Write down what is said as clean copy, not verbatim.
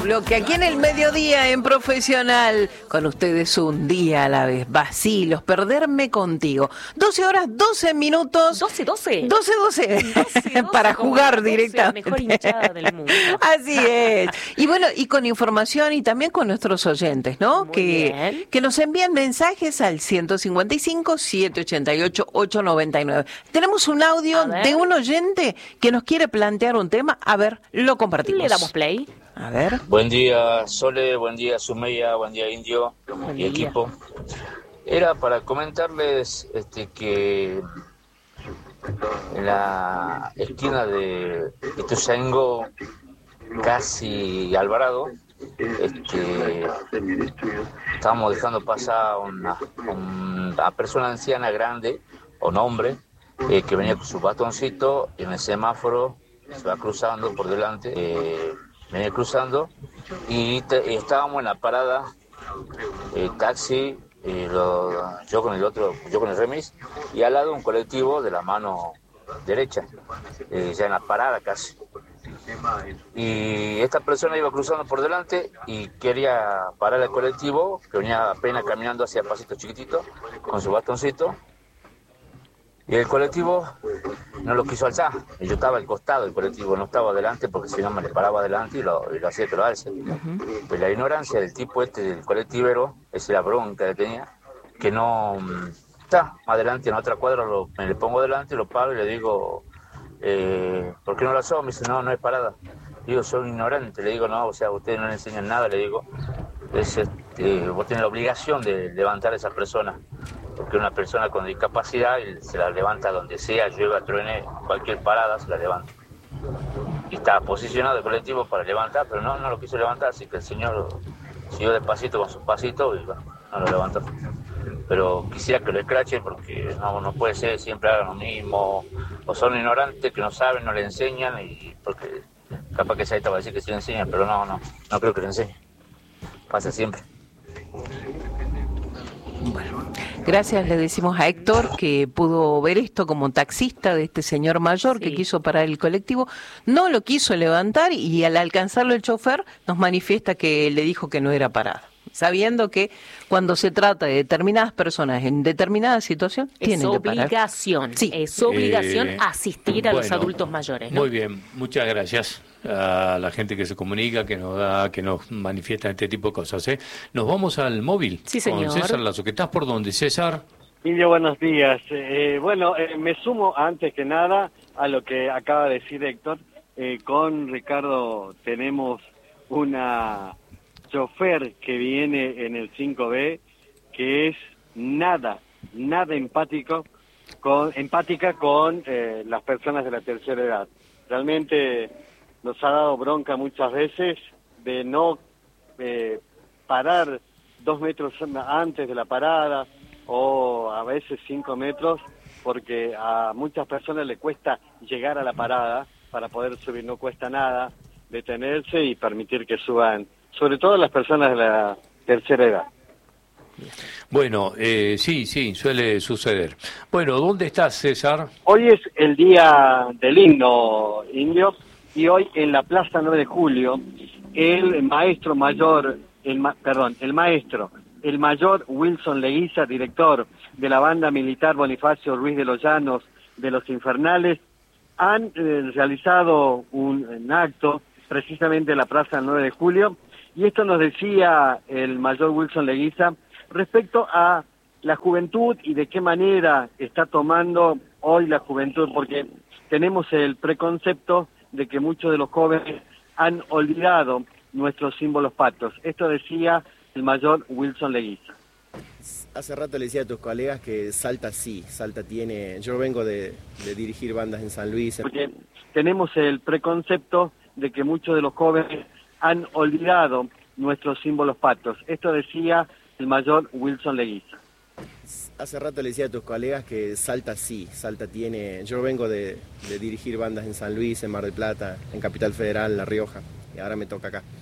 Lo que aquí en el mediodía en Profesional, con ustedes un día a la vez, vacilos, perderme contigo. 12 horas, 12 minutos. 12, 12. 12, 12. Para jugar directamente. La mejor hinchada del mundo. Así es. Y bueno, y con información y también con nuestros oyentes, ¿no? Muy bien. Que nos envían mensajes al 155-788-899. Tenemos un audio de un oyente que nos quiere plantear un tema. A ver, lo compartimos. Le damos play. A ver. Buen día, Sole, buen día, Sumeya, buen día, Indio y equipo. Era para comentarles que en la esquina de Ituzaingó, casi Alvarado, estábamos dejando pasar una persona anciana grande, o un hombre, que venía con su bastoncito en el semáforo, se va cruzando por delante, venía cruzando y estábamos en la parada, taxi, yo con el remis, y al lado un colectivo de la mano derecha, ya en la parada casi. Y esta persona iba cruzando por delante y quería parar el colectivo, que venía apenas caminando hacia pasito chiquitito, con su bastoncito. Y el colectivo no lo quiso alzar. Y yo estaba al costado del colectivo, no estaba adelante, porque si no me le paraba adelante y lo hacía que lo alce. Pues la ignorancia del tipo del colectivero, esa era la bronca que tenía, que no está adelante en otra cuadra, me le pongo adelante, lo paro y le digo, ¿por qué no lo alzó? Me dice, no es parada. Digo, soy un ignorante, le digo, no, o sea, ustedes no le enseñan nada, le digo. Vos tenés la obligación de levantar a esa persona, porque una persona con discapacidad se la levanta donde sea, llueva, truene, cualquier parada se la levanta. Y estaba posicionado el colectivo para levantar, pero no lo quiso levantar, así que el señor siguió despacito con sus pasitos y bueno, no lo levantó. Pero quisiera que lo escrachen porque no puede ser, siempre hagan lo mismo, o son ignorantes que no saben, no le enseñan, y porque capaz que Saita va a decir que sí le enseñan, pero no creo que le enseñen. Pasa siempre. Bueno, gracias le decimos a Héctor, que pudo ver esto como taxista de este señor mayor que quiso parar el colectivo, no lo quiso levantar y al alcanzarlo el chofer nos manifiesta que le dijo que no era parada, sabiendo que cuando se trata de determinadas personas en determinada situación tienen que parar. Es obligación asistir a los adultos mayores, ¿no? Muy bien, muchas gracias a la gente que se comunica, que nos manifiesta este tipo de cosas. Nos vamos al móvil. Sí, señor. Con César Lazo. ¿Qué estás por dónde, César? Indio, buenos días. Me sumo antes que nada a lo que acaba de decir Héctor. Con Ricardo tenemos una chofer que viene en el 5B que es nada empática con las personas de la tercera edad. Realmente nos ha dado bronca muchas veces de no parar 2 metros antes de la parada o a veces 5 metros, porque a muchas personas le cuesta llegar a la parada para poder subir, no cuesta nada detenerse y permitir que suban, sobre todo las personas de la tercera edad. Bueno, sí, suele suceder. Bueno, ¿dónde estás, César? Hoy es el día del himno, Indio, y hoy en la Plaza 9 de Julio, el mayor Wilson Leguiza, director de la banda militar Bonifacio Ruiz de los Llanos de los Infernales, han realizado un acto precisamente en la Plaza 9 de Julio, y esto nos decía el mayor Wilson Leguiza respecto a la juventud y de qué manera está tomando hoy la juventud, porque tenemos el preconcepto de que muchos de los jóvenes han olvidado nuestros símbolos patrios. Esto decía el mayor Wilson Leguiza. Hace rato le decía a tus colegas que Salta tiene... Yo vengo de dirigir bandas en San Luis. Porque tenemos el preconcepto de que muchos de los jóvenes han olvidado nuestros símbolos patrios. Esto decía el mayor Wilson Leguiza. Hace rato le decía a tus colegas que Salta tiene... Yo vengo de dirigir bandas en San Luis, en Mar del Plata, en Capital Federal, en La Rioja, y ahora me toca acá.